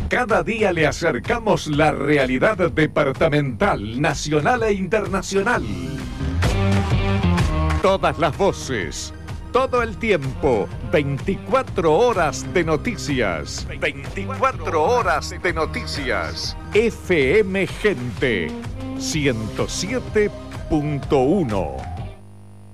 Cada día le acercamos la realidad departamental, nacional e internacional. Todas las voces, todo el tiempo, 24 horas de noticias. 24 horas de noticias. FM Gente 107.1.